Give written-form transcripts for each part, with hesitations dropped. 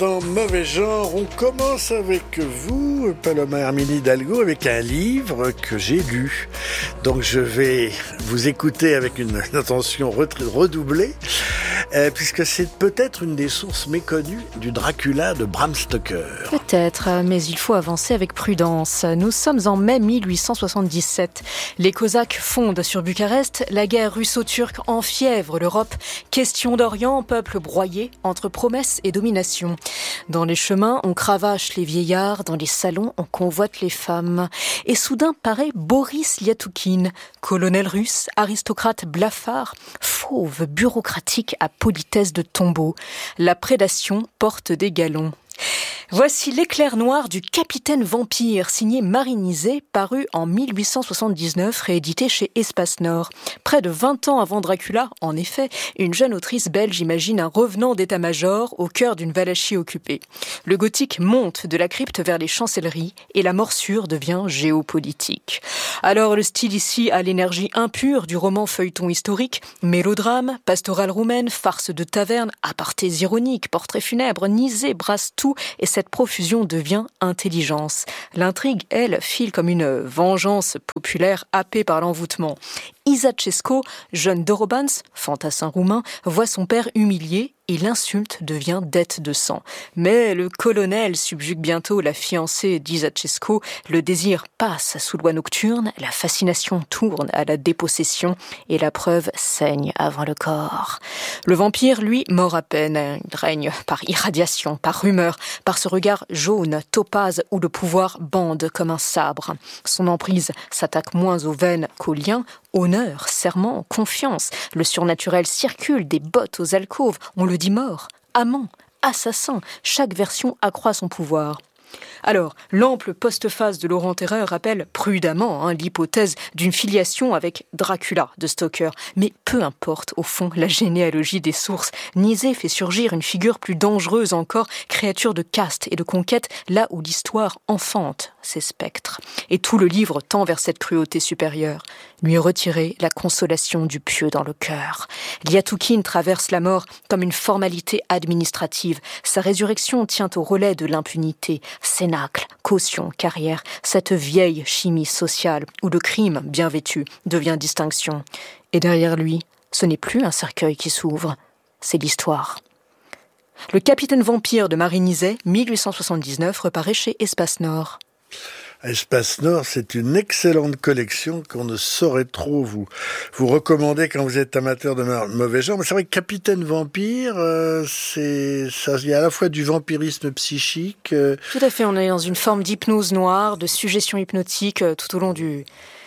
dans Mauvais Genre. On commence avec vous, Paloma Hermine Hidalgo, avec un livre que j'ai lu. Donc je vais vous écouter avec une attention redoublée, puisque c'est peut-être une des sources méconnues du Dracula de Bram Stoker. Peut-être, mais il faut avancer avec prudence. Nous sommes en mai 1877. Les Cosaques fondent sur Bucarest. La guerre russo-turque enfièvre l'Europe. Question d'Orient, peuple broyé entre promesses et domination. Dans les chemins, on cravache les vieillards. Dans les salons, on convoite les femmes. Et soudain paraît Boris Liatoukine, colonel russe, aristocrate blafard, fauve bureaucratique à politesse de tombeau. La prédation porte des galons. Voici l'éclair noir du Capitaine Vampire, signé Marie-Nizet, paru en 1879, réédité chez Espace Nord. Près de 20 ans avant Dracula, en effet, une jeune autrice belge imagine un revenant d'état-major au cœur d'une Valachie occupée. Le gothique monte de la crypte vers les chancelleries et la morsure devient géopolitique. Alors le style ici a l'énergie impure du roman feuilleton historique, mélodrame, pastorale roumaine, farce de taverne, apartés ironiques, portraits funèbres, Nizet brasse tout et cette profusion devient intelligence. L'intrigue, elle, file comme une vengeance populaire happée par l'envoûtement. Isacescu, jeune Dorobans, fantassin roumain, voit son père humilié et l'insulte devient dette de sang. Mais le colonel subjugue bientôt la fiancée d'Isacescu, le désir passe sous loi nocturne, la fascination tourne à la dépossession et la preuve saigne avant le corps. Le vampire, lui, mord à peine, il règne par irradiation, par rumeur, par ce regard jaune, topaze où le pouvoir bande comme un sabre. Son emprise s'attaque moins aux veines qu'aux liens. Honneur, serment, confiance, le surnaturel circule des bottes aux alcôves, on le dit mort, amant, assassin, chaque version accroît son pouvoir. Alors, l'ample postface de Laurent Terreur rappelle prudemment l'hypothèse d'une filiation avec Dracula de Stoker. Mais peu importe, au fond, la généalogie des sources. Nizet fait surgir une figure plus dangereuse encore, créature de caste et de conquête, là où l'histoire enfante ses spectres. Et tout le livre tend vers cette cruauté supérieure. Lui retirer la consolation du pieux dans le cœur. Liatoukine traverse la mort comme une formalité administrative. Sa résurrection tient au relais de l'impunité. Cénacle, caution, carrière, cette vieille chimie sociale où le crime, bien vêtu, devient distinction. Et derrière lui, ce n'est plus un cercueil qui s'ouvre, c'est l'histoire. Le Capitaine Vampire de Marie-Nizet, 1879, reparaît chez Espace Nord. Espace Nord, c'est une excellente collection qu'on ne saurait trop vous recommander quand vous êtes amateur de mauvais genre. Mais c'est vrai que Capitaine Vampire, il y a à la fois du vampirisme psychique. Tout à fait, on est dans une forme d'hypnose noire, de suggestion hypnotique tout au long du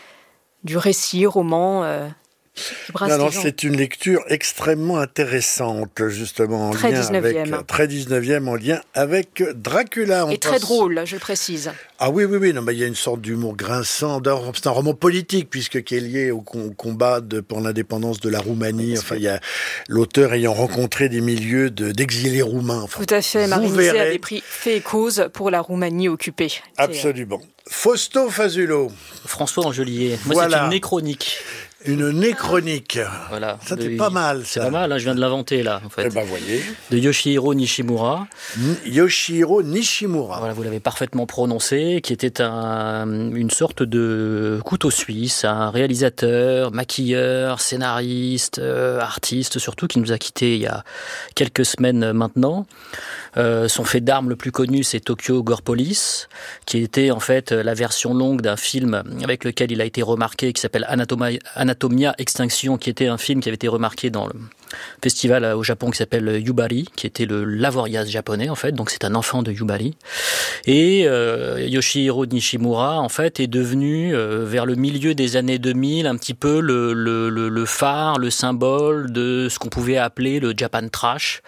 récit, roman. Non, c'est une lecture extrêmement intéressante, justement, très 19e, en lien avec Dracula. Très drôle, je le précise. Ah oui, non, mais il y a une sorte d'humour grinçant. C'est un roman politique, qui est lié au combat pour l'indépendance de la Roumanie. Enfin, il y a l'auteur ayant rencontré des milieux d'exilés roumains. Enfin, tout à fait, Marie-Nizet avait pris fait et cause pour la Roumanie occupée. Absolument. Fausto Fazulo. François Angelier. Moi, voilà. C'est une néchronique. Une néchronique. Voilà. Ça, c'est pas mal, ça. C'est pas mal, je viens de l'inventer, là, en fait. Eh ben, voyez. De Yoshihiro Nishimura. Yoshihiro Nishimura. Voilà, vous l'avez parfaitement prononcé, qui était une sorte de couteau suisse, un réalisateur, maquilleur, scénariste, artiste, surtout, qui nous a quittés il y a quelques semaines maintenant. Son fait d'armes le plus connu, c'est Tokyo Gore Police, qui était en fait la version longue d'un film avec lequel il a été remarqué, qui s'appelle Anatomia Extinction, qui était un film qui avait été remarqué dans le festival au Japon qui s'appelle Yubari, qui était le Lavorias japonais en fait, donc c'est un enfant de Yubari. Et Yoshihiro Nishimura en fait est devenu vers le milieu des années 2000 un petit peu le phare, le symbole de ce qu'on pouvait appeler le Japan Trash.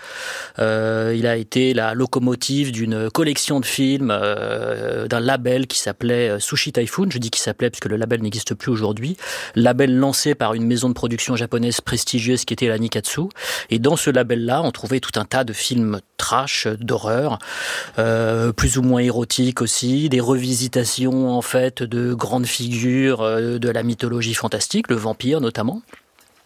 Il a été la locomotive d'une collection de films d'un label qui s'appelait Sushi Typhoon. Je dis qu'il s'appelait puisque le label n'existe plus aujourd'hui. Label lancé par une maison de production japonaise prestigieuse qui était la Nikatsu. Et dans ce label-là, on trouvait tout un tas de films trash, d'horreur, plus ou moins érotiques aussi, des revisitations en fait de grandes figures de la mythologie fantastique, le vampire notamment.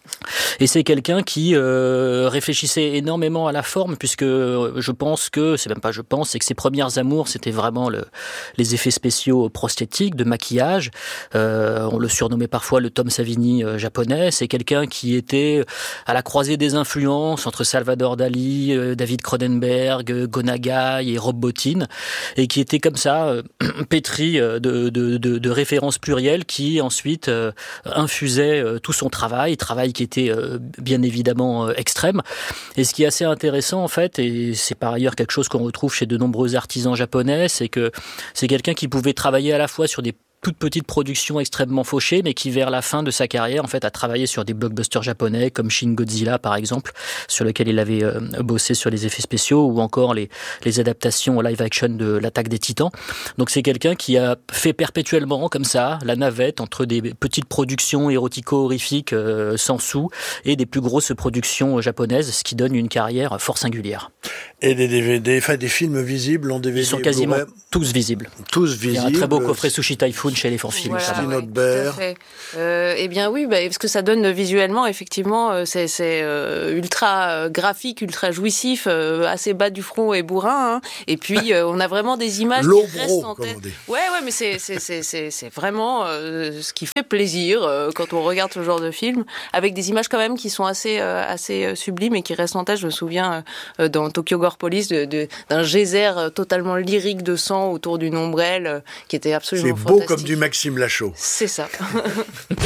Et c'est quelqu'un qui réfléchissait énormément à la forme, puisque c'est que ses premières amours, c'était vraiment les effets spéciaux prosthétiques, de maquillage. On le surnommait parfois le Tom Savini japonais. C'est quelqu'un qui était à la croisée des influences entre Salvador Dali, David Cronenberg, Gonagai et Rob Bottin, et qui était comme ça pétri de références plurielles qui ensuite infusaient tout son travail qui était bien évidemment extrême. Et ce qui est assez intéressant en fait, et c'est par ailleurs quelque chose qu'on retrouve chez de nombreux artisans japonais, c'est que c'est quelqu'un qui pouvait travailler à la fois sur des toute petite production extrêmement fauchée, mais qui vers la fin de sa carrière en fait a travaillé sur des blockbusters japonais comme Shin Godzilla par exemple, sur lequel il avait bossé sur les effets spéciaux, ou encore les adaptations live action de l'Attaque des Titans. Donc c'est quelqu'un qui a fait perpétuellement comme ça la navette entre des petites productions érotico-horrifiques sans sous et des plus grosses productions japonaises, ce qui donne une carrière fort singulière. Et des DVD, enfin des films visibles en DVD. Ils sont quasiment tous visibles. Tous visibles. Il y a un très beau coffret Sushi Typhoon chez Elephant Film. Voilà, tout à fait. Eh bien oui, parce que ça donne visuellement, effectivement, c'est ultra graphique, ultra jouissif, assez bas du front et bourrin. Hein. Et puis on a vraiment des images qui restent en tête. Ouais, mais c'est vraiment ce qui fait plaisir quand on regarde ce genre de film, avec des images quand même qui sont assez sublimes et qui restent en tête. Je me souviens dans Tokyo Gore Police d'un geyser totalement lyrique de sang autour d'une ombrelle qui était absolument fantastique. C'est beau comme du Maxime Lachaud. C'est ça.